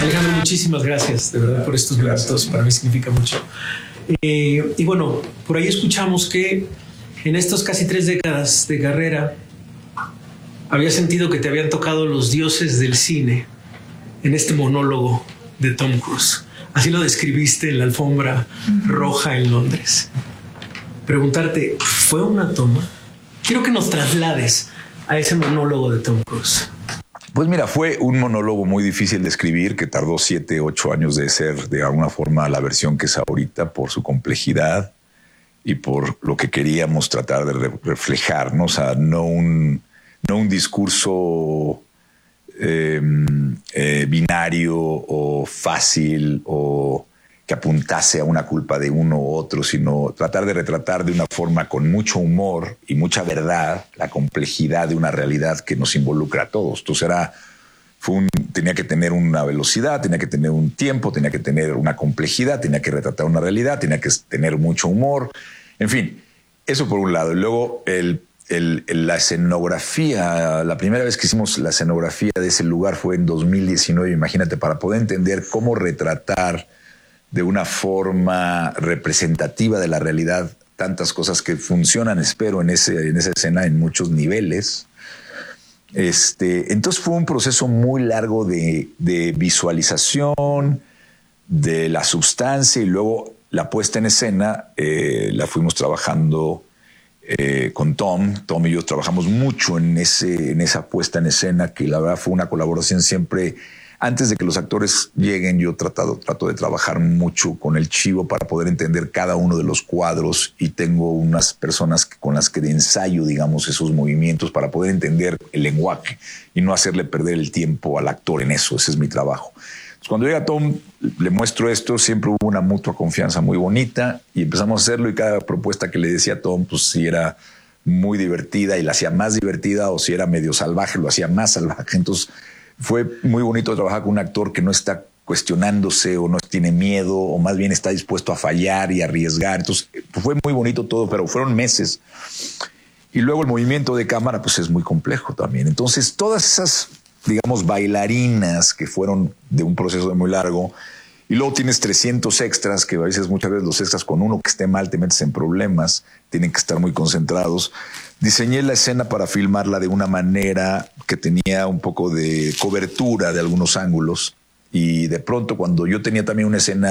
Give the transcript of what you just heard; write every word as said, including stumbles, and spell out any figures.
Alejandro, muchísimas gracias de verdad por estos minutos. Para mí significa mucho. Eh, y bueno, por ahí escuchamos que en estas casi tres décadas de carrera había sentido que te habían tocado los dioses del cine en este monólogo de Tom Cruise. Así lo describiste en la alfombra roja en Londres. Preguntarte, ¿fue una toma? Quiero que nos traslades a ese monólogo de Tom Cruise. Pues mira, fue un monólogo muy difícil de escribir, que tardó siete, ocho años de ser de alguna forma la versión que es ahorita por su complejidad y por lo que queríamos tratar de re reflejar, ¿no? O sea, no un, no un discurso eh, eh, binario o fácil o que apuntase a una culpa de uno u otro, sino tratar de retratar de una forma con mucho humor y mucha verdad la complejidad de una realidad que nos involucra a todos. Entonces era, fue un, tenía que tener una velocidad, tenía que tener un tiempo, tenía que tener una complejidad, tenía que retratar una realidad, tenía que tener mucho humor. En fin, eso por un lado. Y luego el, el, el, la escenografía, la primera vez que hicimos la escenografía de ese lugar fue en dos mil diecinueve, imagínate, para poder entender cómo retratar de una forma representativa de la realidad tantas cosas que funcionan, espero, en, ese, en esa escena en muchos niveles. Este, entonces fue un proceso muy largo de, de visualización de la sustancia y luego la puesta en escena eh, la fuimos trabajando eh, con Tom. Tom y yo trabajamos mucho en, ese, en esa puesta en escena, que la verdad fue una colaboración siempre. Antes de que los actores lleguen, yo tratado, trato de trabajar mucho con el Chivo para poder entender cada uno de los cuadros y tengo unas personas con las que de ensayo, digamos, esos movimientos para poder entender el lenguaje y no hacerle perder el tiempo al actor en eso. Ese es mi trabajo. Entonces, cuando llega Tom, le muestro esto, siempre hubo una mutua confianza muy bonita y empezamos a hacerlo y cada propuesta que le decía a Tom, pues si era muy divertida y la hacía más divertida o si era medio salvaje, lo hacía más salvaje. Entonces, fue muy bonito trabajar con un actor que no está cuestionándose o no tiene miedo o más bien está dispuesto a fallar y arriesgar. Entonces fue muy bonito todo, pero fueron meses. Y luego el movimiento de cámara pues es muy complejo también. Entonces todas esas, digamos, bailarinas que fueron de un proceso muy largo y luego tienes trescientos extras que a veces, muchas veces los extras con uno que esté mal te metes en problemas, tienen que estar muy concentrados. Diseñé la escena para filmarla de una manera que tenía un poco de cobertura de algunos ángulos y de pronto cuando yo tenía también una escena